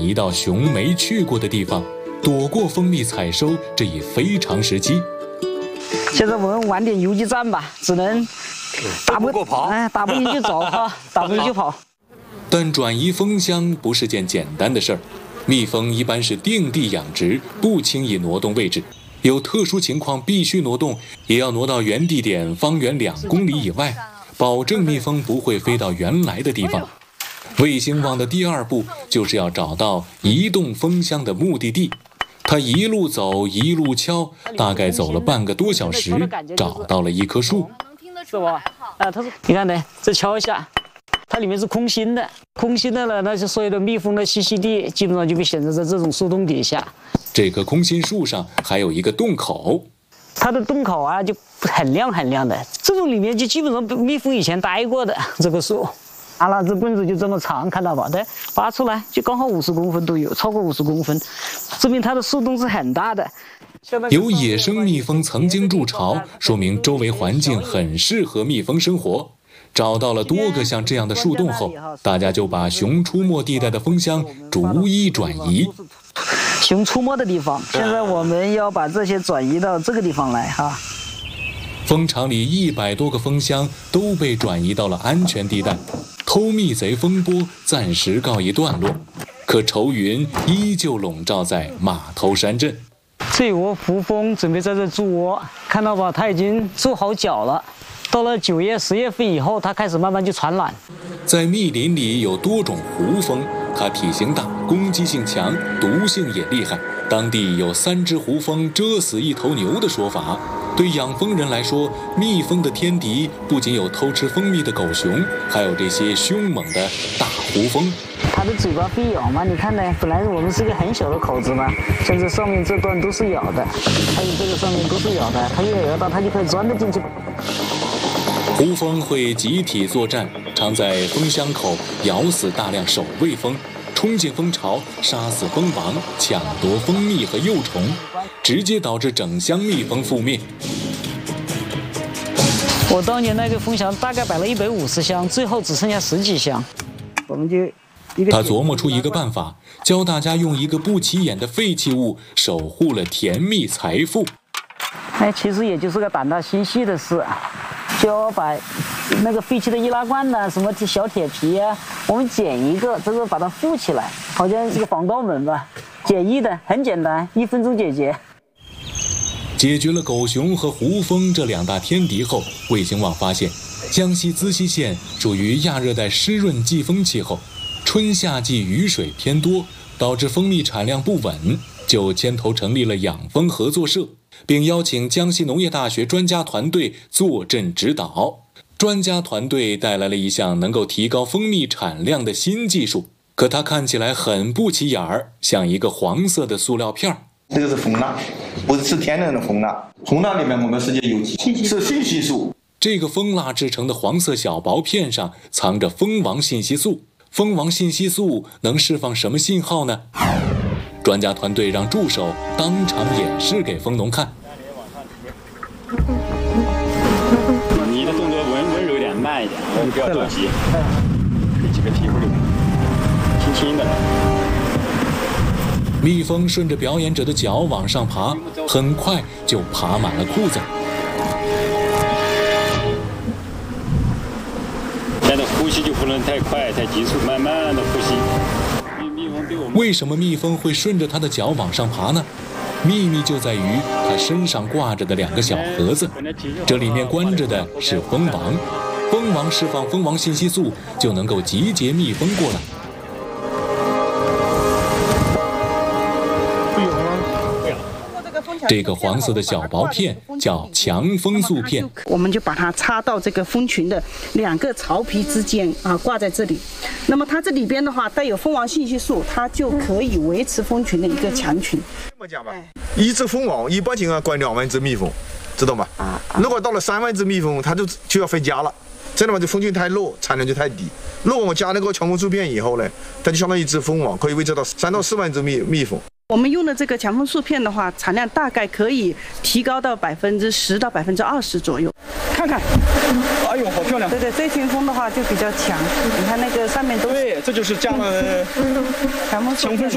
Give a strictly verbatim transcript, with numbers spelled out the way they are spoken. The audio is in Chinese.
移到熊没去过的地方，躲过蜂蜜采收这一非常时期。 现在我们玩点游击战吧，只能打不过跑， 哎，打不赢就走哈，打不赢就跑。 但转移蜂箱不是件简单的事儿，蜜蜂一般是定地养殖，不轻易挪动位置。有特殊情况必须挪动，也要挪到原地点方圆两公里以外，保证蜜蜂不会飞到原来的地方。卫星网的第二步就是要找到移动蜂箱的目的地。他一路走一路敲，大概走了半个多小时，找到了一棵树。 是吧？啊，他说，你看呢，这敲一下，它里面是空心的，空心的呢，那就所有的蜜蜂的栖息地基本上就被选择在这种树洞底下。 这棵空心树上还有一个洞口， 它的洞口啊就很亮很亮的，这种里面就基本上蜜蜂以前待过的这个树。啊，那这棍子就这么长，看到吧？对，拔出来就刚好五十公分都有，超过五十公分，证明它的树洞是很大的。 有野生蜜蜂曾经筑巢，说明周围环境很适合蜜蜂生活。找到了多个像这样的树洞后，大家就把熊出没地带的蜂箱逐一转移。 熊出没的地方，现在我们要把这些转移到这个地方来哈。 蜂场里一百多个蜂箱都被转移到了安全地带，偷蜜贼风波暂时告一段落，可愁云依旧笼罩在马头山镇。 这窝胡蜂准备在这筑窝，看到吧？它已经筑好脚了。到了九月、十月份以后，它开始慢慢就传染。 在密林里有多种胡蜂，它体型大，攻击性强，毒性也厉害。当地有三只胡蜂蛰死一头牛的说法。对养蜂人来说，蜜蜂的天敌不仅有偷吃蜂蜜的狗熊，还有这些凶猛的大胡蜂。 它的嘴巴闭咬嘛，你看呢？本来我们是一个很小的口子嘛，像这上面这段都是咬的，还有这个上面都是咬的，它越咬到它就可以钻得进去。 胡蜂会集体作战，常在蜂箱口咬死大量守卫蜂，冲进蜂巢，杀死蜂王，抢夺蜂蜜和幼虫，直接导致整箱蜜蜂覆灭。 我当年那个蜂箱大概摆了一百五十箱，最后只剩下十几箱。我们就一个他琢磨出一个办法，教大家用一个不起眼的废弃物守护了甜蜜财富。 哎，其实也就是个胆大心细的事，就要把那个废弃的易拉罐呐、啊，什么小铁皮啊，我们剪一个，这个把它附起来，好像是个防盗门吧，简易的，很简单，一分钟解决。 解决了狗熊和胡蜂这两大天敌后，卫星网发现，江西资溪县属于亚热带湿润季风气候，春夏季雨水偏多，导致蜂蜜产量不稳，就牵头成立了养蜂合作社，并邀请江西农业大学专家团队坐镇指导。专家团队带来了一项能够提高蜂蜜产量的新技术，可它看起来很不起眼儿，像一个黄色的塑料片儿。 这个是蜂蜡，不是天然的蜂蜡。蜂蜡里面我们是有是信息素。 这个蜂蜡制成的黄色小薄片上藏着蜂王信息素。蜂王信息素能释放什么信号呢？专家团队让助手当场演示给蜂农看。 你的动作温温柔点，慢一点，不要着急，这几个屁股就轻轻的。 蜜蜂顺着表演者的脚往上爬，很快就爬满了裤子。 现在呼吸就不能太快太急促，慢慢的呼吸。 为什么蜜蜂会顺着它的脚往上爬呢？秘密就在于它身上挂着的两个小盒子，这里面关着的是蜂王，蜂王释放蜂王信息素，就能够集结蜜蜂过来。这个黄色的小薄片叫强蜂素片， 我们就把它插到这个蜂群的两个巢皮之间啊，挂在这里。那么它这里边的话带有蜂王信息素，它就可以维持蜂群的一个强群。 这么讲吧，一只蜂王一般情况管两万只蜜蜂，知道吗？如果到了三万只蜜蜂，它就就要分家了。这样的话，这蜂群太弱，产量就太低。如果我加那个强蜂素片以后呢，它就相当于一只蜂王可以维持到三到四万只蜜蜜蜂。 我们用的这个强蜂素片的话，产量大概可以提高到百分之十到百分之二十左右。看看， 哎呦，好漂亮！ 对对，这群蜂的话就比较强。你看那个上面都是， 对，这就是加了强蜂素片。